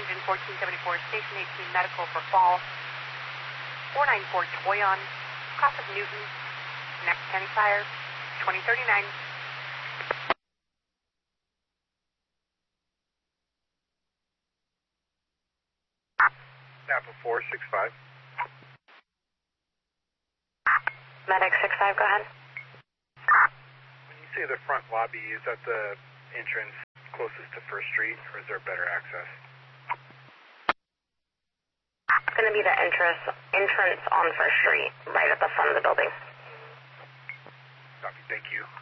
engine 1474, station 18 medical for fall. 494 Toyon, cross of Newton, next County Fire, 2039. Napa 465. Medic 65, go ahead. When you say the front lobby, is that the entrance closest to First Street, or is there better access? It's going to be the entrance on First Street, right at the front of the building. Copy, thank you.